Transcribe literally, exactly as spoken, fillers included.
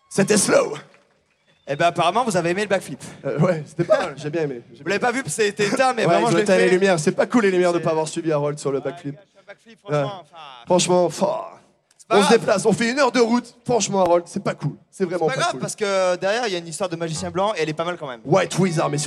C'était slow. Eh ben apparemment vous avez aimé le backflip. Euh, ouais, c'était pas mal, j'ai bien aimé. J'ai Vous l'avez pas vu parce que c'était éteint, mais ouais, vraiment ils je ont l'ai éteint fait. les lumières, c'est pas cool les lumières de pas avoir suivi Harold sur le backflip. Ouais, sur le backflip, franchement, enfin, Franchement, enfin, pas on se grave. déplace, on fait une heure de route. Franchement, Harold, c'est pas cool. C'est vraiment c'est pas pas, grave cool. parce que derrière il y a une histoire de magicien blanc et elle est pas mal quand même. White Wizard, messieurs.